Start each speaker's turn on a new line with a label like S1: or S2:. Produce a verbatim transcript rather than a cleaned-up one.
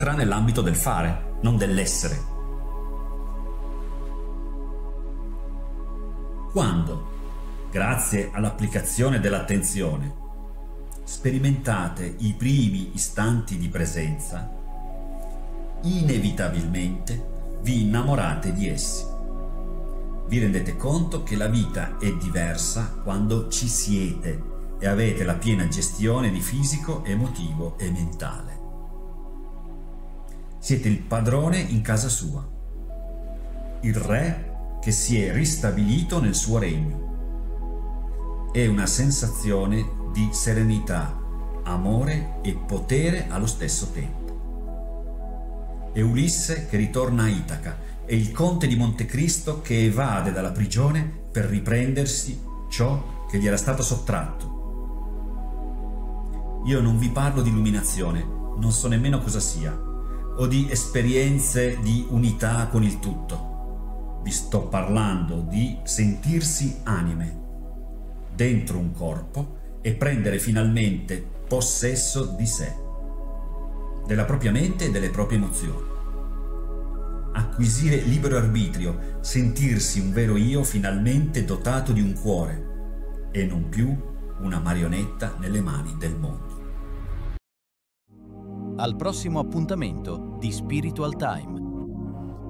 S1: entra nell'ambito del fare, non dell'essere. Quando, grazie all'applicazione dell'attenzione, sperimentate i primi istanti di presenza, inevitabilmente vi innamorate di essi. Vi rendete conto che la vita è diversa quando ci siete e avete la piena gestione di fisico, emotivo e mentale. Siete il padrone in casa sua, il re che si è ristabilito nel suo regno. È una sensazione di serenità, amore e potere allo stesso tempo. È Ulisse che ritorna a Itaca e il conte di Montecristo che evade dalla prigione per riprendersi ciò che gli era stato sottratto. Io non vi parlo di illuminazione, non so nemmeno cosa sia, o di esperienze di unità con il tutto. Vi sto parlando di sentirsi anime dentro un corpo e prendere finalmente possesso di sé, della propria mente e delle proprie emozioni. Acquisire libero arbitrio, sentirsi un vero io finalmente dotato di un cuore e non più una marionetta nelle mani del mondo.
S2: Al prossimo appuntamento di Spiritual Time.